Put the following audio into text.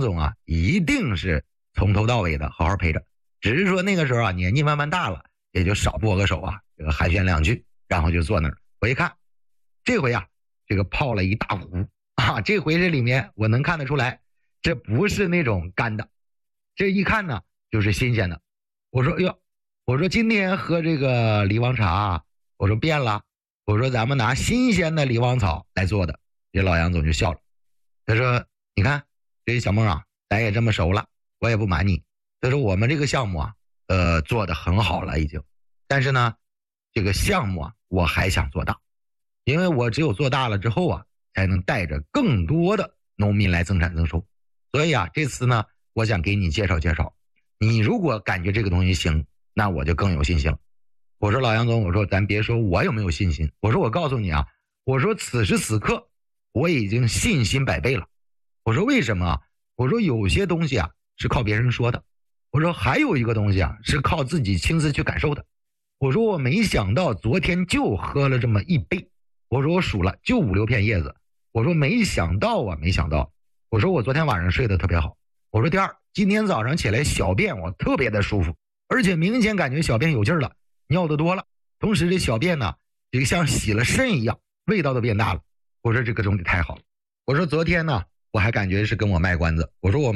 总啊一定是从头到尾的好好陪着，只是说那个时候啊年纪慢慢大了，也就少拨个手啊，这个寒暄两句，然后就坐那儿。我一看这回啊这个泡了一大壶啊，这回这里面我能看得出来，这不是那种干的，这一看呢就是新鲜的。我说哟，我说今天喝这个梨王茶，我说变了，我说咱们拿新鲜的梨王草来做的。这老杨总就笑了，他说你看这小孟啊，咱也这么熟了，我也不瞒你，他说我们这个项目啊做得很好了已经，但是呢这个项目啊我还想做大，因为我只有做大了之后啊才能带着更多的农民来增产增收。所以啊这次呢我想给你介绍介绍，你如果感觉这个东西行，那我就更有信心了。我说老杨总，我说咱别说我有没有信心，我说我告诉你啊，我说此时此刻我已经信心100倍了。我说为什么啊？我说有些东西啊是靠别人说的，我说还有一个东西啊是靠自己亲自去感受的。我说我没想到昨天就喝了这么1杯，我说我数了就5、6片叶子，我说没想到啊，没想到。我说我昨天晚上睡得特别好，我说第二，今天早上起来小便我特别的舒服，而且明显感觉小便有劲儿了，尿得多了，同时这小便呢这个像洗了肾一样，味道都变大了。我说这个东西太好了。我说昨天呢我还感觉是跟我卖关子，我说我